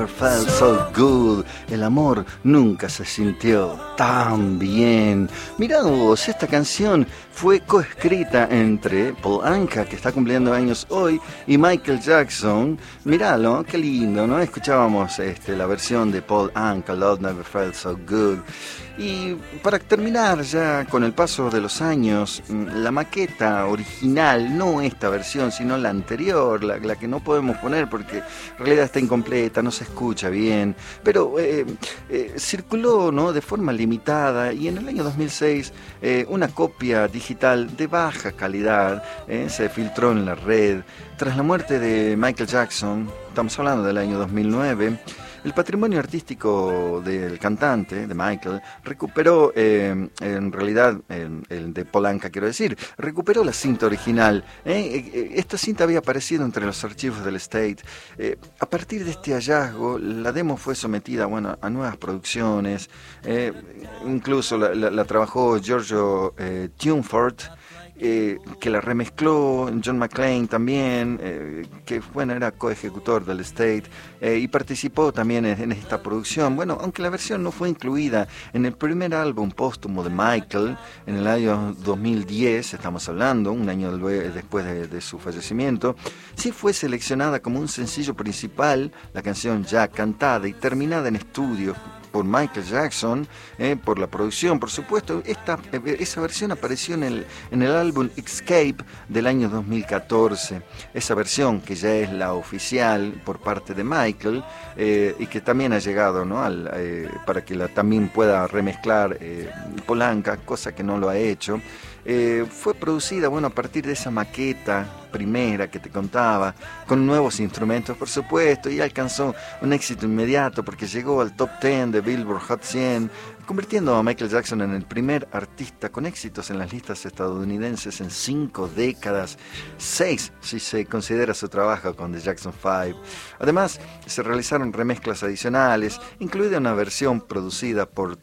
Felt so good. El amor nunca se sintió tan bien. Mirá vos, esta canción fue coescrita entre Paul Anka, que está cumpliendo años hoy, y Michael Jackson. Miralo, qué lindo, ¿no? Escuchábamos la versión de Paul Anka, Love Never Felt So Good. Y para terminar ya con el paso de los años, la maqueta original, no esta versión, sino la anterior, la que no podemos poner porque en realidad está incompleta, no se escucha bien, pero circuló, ¿no?, de forma limitada, y en el año 2006 una copia digital de baja calidad se filtró en la red. Tras la muerte de Michael Jackson, estamos hablando del año 2009, el patrimonio artístico del cantante, de Michael, recuperó, en realidad, el de Paul Anka, quiero decir, recuperó la cinta original. Esta cinta había aparecido entre los archivos del State. A partir de este hallazgo, la demo fue sometida, bueno, a nuevas producciones. Incluso la trabajó Giorgio Tuneford, que la remezcló John McClane también, que bueno, era coejecutor del State, y participó también en esta producción. Bueno, aunque la versión no fue incluida en el primer álbum póstumo de Michael, en el año 2010, estamos hablando, un año después de su fallecimiento, sí fue seleccionada como un sencillo principal, la canción ya cantada y terminada en estudio por Michael Jackson, por la producción, por supuesto. Esa versión apareció en el álbum Escape del año 2014. Esa versión que ya es la oficial por parte de Michael, y que también ha llegado, ¿no?, para que la también pueda remezclar Paul Anka, cosa que no lo ha hecho. Fue producida, bueno, a partir de esa maqueta primera que te contaba, con nuevos instrumentos, por supuesto, y alcanzó un éxito inmediato porque llegó al top 10 de Billboard Hot 100, convirtiendo a Michael Jackson en el primer artista con éxitos en las listas estadounidenses en 5 décadas, 6 si se considera su trabajo con The Jackson 5. Además, se realizaron remezclas adicionales, incluida una versión producida por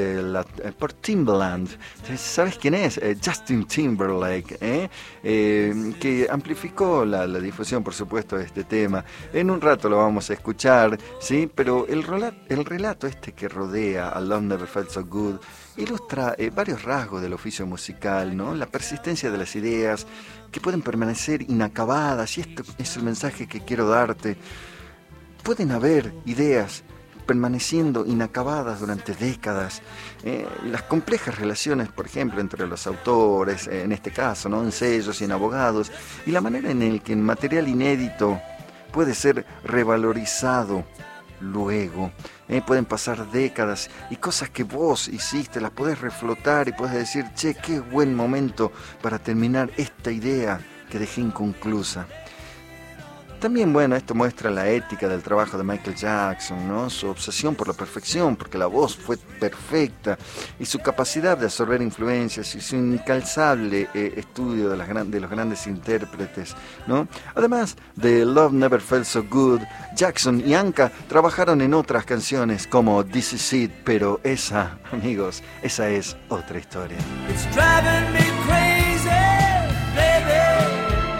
Timbaland. ¿Sabes quién es? Justin Timberlake, que amplificó la difusión, por supuesto, de este tema. En un rato lo vamos a escuchar, ¿sí? Pero el relato que rodea a Love Never Felt So Good ilustra varios rasgos del oficio musical, ¿no? La persistencia de las ideas que pueden permanecer inacabadas, y esto es el mensaje que quiero darte. Pueden haber ideas permaneciendo inacabadas durante décadas. Las complejas relaciones, por ejemplo, entre los autores, en este caso, ¿no?, en sellos y en abogados, y la manera en la que el material inédito puede ser revalorizado luego. Pueden pasar décadas y cosas que vos hiciste las podés reflotar y podés decir, che, qué buen momento para terminar esta idea que dejé inconclusa. También, bueno, esto muestra la ética del trabajo de Michael Jackson, ¿no?, su obsesión por la perfección, porque la voz fue perfecta, y su capacidad de absorber influencias y su incalzable estudio de los grandes intérpretes, ¿no? Además de Love Never Felt So Good, Jackson y Anka trabajaron en otras canciones como This Is It, pero esa, amigos, esa es otra historia. It's driving me crazy, baby.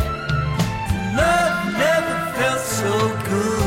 Love never felt so good.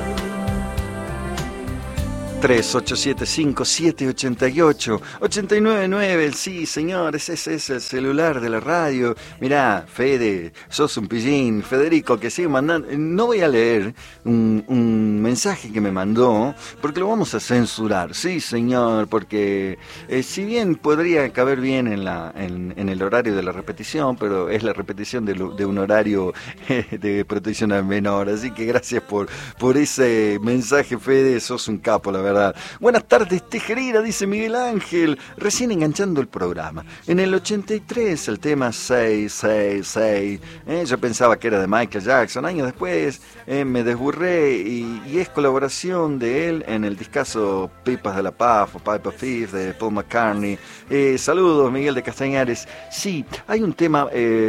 3875-788-899, sí, señores, ese es el celular de la radio. Mirá, Fede, sos un pillín. Federico, que sigue mandando. No voy a leer un mensaje que me mandó, porque lo vamos a censurar, sí, señor, porque si bien podría caber bien en el horario de la repetición, pero es la repetición de un horario de protección al menor, así que gracias por ese mensaje, Fede, sos un capo, la verdad. Buenas tardes, Tejerina, dice Miguel Ángel, recién enganchando el programa. En el 83, el tema 666, yo pensaba que era de Michael Jackson. Años después me desburré y es colaboración de él en el discazo Pipas de la Paz o Pipe of Thief de Paul McCartney. Saludos, Miguel de Castañares. Sí, hay un tema,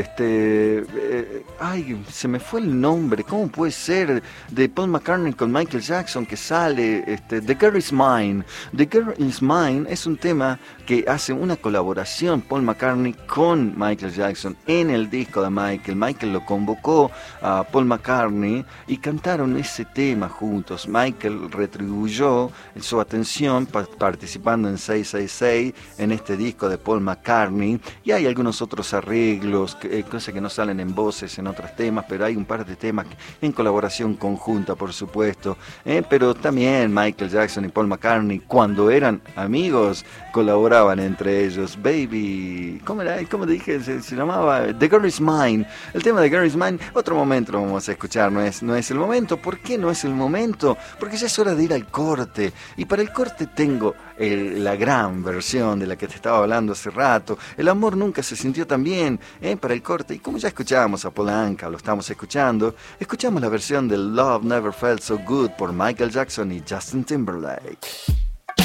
ay, se me fue el nombre, ¿cómo puede ser? De Paul McCartney con Michael Jackson, que sale, The Girl Is Mine. The Girl Is Mine es un tema que hace una colaboración Paul McCartney con Michael Jackson en el disco de Michael. Michael lo convocó a Paul McCartney y cantaron ese tema juntos. Michael retribuyó su atención participando en 666 en este disco de Paul McCartney, y hay algunos otros arreglos, cosas que no salen en voces en otros temas, pero hay un par de temas en colaboración conjunta, por supuesto, pero también Michael Jackson y Paul McCartney, cuando eran amigos, colaboraban entre ellos. Baby, ¿cómo dije? Se llamaba The Girl Is Mine. El tema de Girl Is Mine, otro momento lo vamos a escuchar, no es el momento. ¿Por qué no es el momento? Porque ya es hora de ir al corte, y para el corte tengo la gran versión de la que te estaba hablando hace rato. El amor nunca se sintió tan bien, para el corte, y como ya escuchábamos a Paul Anka, lo estamos escuchando, escuchamos la versión de Love Never Felt So Good por Michael Jackson y Justin Timberlake.